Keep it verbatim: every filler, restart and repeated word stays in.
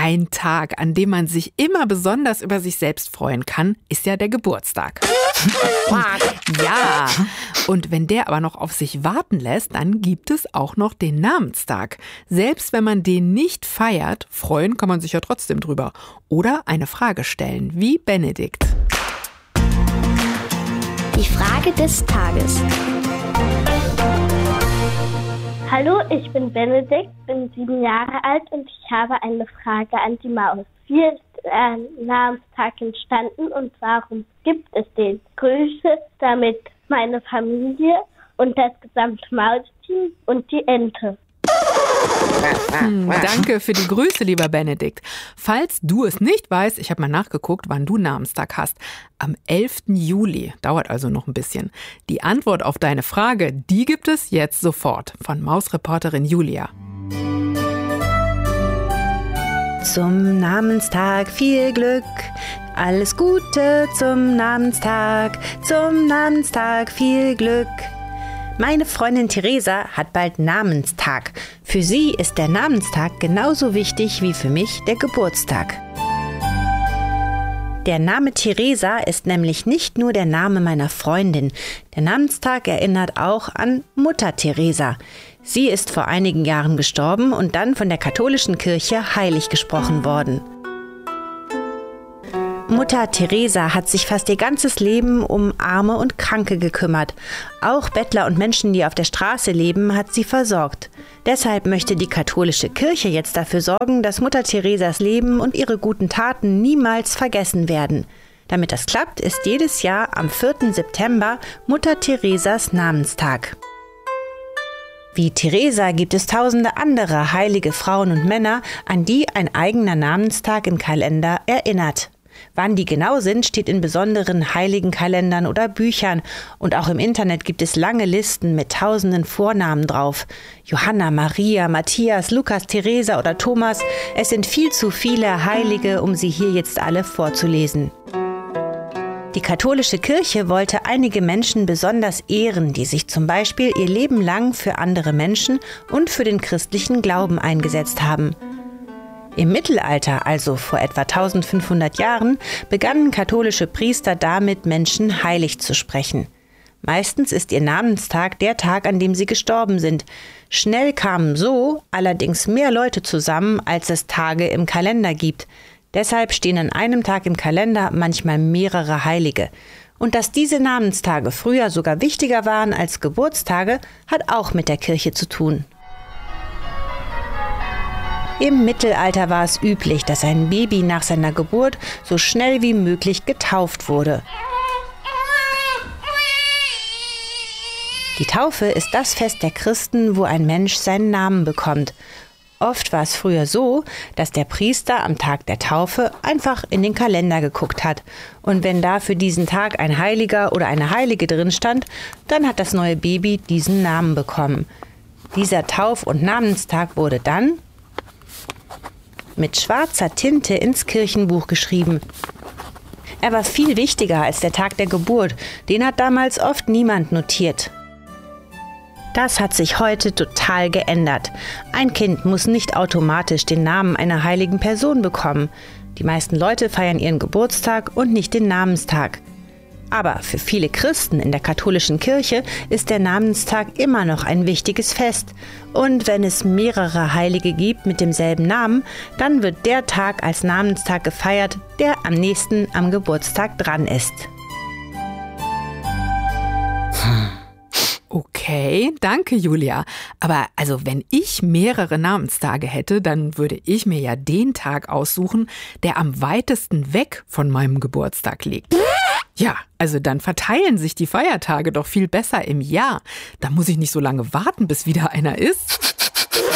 Ein Tag, an dem man sich immer besonders über sich selbst freuen kann, ist ja der Geburtstag. Ja, und wenn der aber noch auf sich warten lässt, dann gibt es auch noch den Namenstag. Selbst wenn man den nicht feiert, freuen kann man sich ja trotzdem drüber. Oder eine Frage stellen, wie Benedikt. Die Frage des Tages. Hallo, ich bin Benedikt, bin sieben Jahre alt und ich habe eine Frage an die Maus. Wie ist der Namenstag entstanden und warum gibt es den? Grüße damit meine Familie und das gesamte Mausteam und die Ente. Hm, danke für die Grüße, lieber Benedikt. Falls du es nicht weißt, ich habe mal nachgeguckt, wann du Namenstag hast. Am elften Juli, dauert also noch ein bisschen. Die Antwort auf deine Frage, die gibt es jetzt sofort von Mausreporterin Julia. Zum Namenstag viel Glück, alles Gute zum Namenstag, zum Namenstag viel Glück. Meine Freundin Theresa hat bald Namenstag. Für sie ist der Namenstag genauso wichtig wie für mich der Geburtstag. Der Name Theresa ist nämlich nicht nur der Name meiner Freundin. Der Namenstag erinnert auch an Mutter Teresa. Sie ist vor einigen Jahren gestorben und dann von der katholischen Kirche heilig gesprochen worden. Mutter Teresa hat sich fast ihr ganzes Leben um Arme und Kranke gekümmert. Auch Bettler und Menschen, die auf der Straße leben, hat sie versorgt. Deshalb möchte die katholische Kirche jetzt dafür sorgen, dass Mutter Theresas Leben und ihre guten Taten niemals vergessen werden. Damit das klappt, ist jedes Jahr am vierten September Mutter Theresas Namenstag. Wie Teresa gibt es tausende andere heilige Frauen und Männer, an die ein eigener Namenstag im Kalender erinnert. Wann die genau sind, steht in besonderen heiligen Kalendern oder Büchern. Und auch im Internet gibt es lange Listen mit tausenden Vornamen drauf. Johanna, Maria, Matthias, Lukas, Theresa oder Thomas. Es sind viel zu viele Heilige, um sie hier jetzt alle vorzulesen. Die katholische Kirche wollte einige Menschen besonders ehren, die sich zum Beispiel ihr Leben lang für andere Menschen und für den christlichen Glauben eingesetzt haben. Im Mittelalter, also vor etwa eintausendfünfhundert Jahren, begannen katholische Priester damit, Menschen heilig zu sprechen. Meistens ist ihr Namenstag der Tag, an dem sie gestorben sind. Schnell kamen so allerdings mehr Leute zusammen, als es Tage im Kalender gibt. Deshalb stehen an einem Tag im Kalender manchmal mehrere Heilige. Und dass diese Namenstage früher sogar wichtiger waren als Geburtstage, hat auch mit der Kirche zu tun. Im Mittelalter war es üblich, dass ein Baby nach seiner Geburt so schnell wie möglich getauft wurde. Die Taufe ist das Fest der Christen, wo ein Mensch seinen Namen bekommt. Oft war es früher so, dass der Priester am Tag der Taufe einfach in den Kalender geguckt hat. Und wenn da für diesen Tag ein Heiliger oder eine Heilige drin stand, dann hat das neue Baby diesen Namen bekommen. Dieser Tauf- und Namenstag wurde dann mit schwarzer Tinte ins Kirchenbuch geschrieben. Er war viel wichtiger als der Tag der Geburt. Den hat damals oft niemand notiert. Das hat sich heute total geändert. Ein Kind muss nicht automatisch den Namen einer heiligen Person bekommen. Die meisten Leute feiern ihren Geburtstag und nicht den Namenstag. Aber für viele Christen in der katholischen Kirche ist der Namenstag immer noch ein wichtiges Fest. Und wenn es mehrere Heilige gibt mit demselben Namen, dann wird der Tag als Namenstag gefeiert, der am nächsten am Geburtstag dran ist. Okay, danke Julia. Aber also wenn ich mehrere Namenstage hätte, dann würde ich mir ja den Tag aussuchen, der am weitesten weg von meinem Geburtstag liegt. Ja, also dann verteilen sich die Feiertage doch viel besser im Jahr. Da muss ich nicht so lange warten, bis wieder einer ist.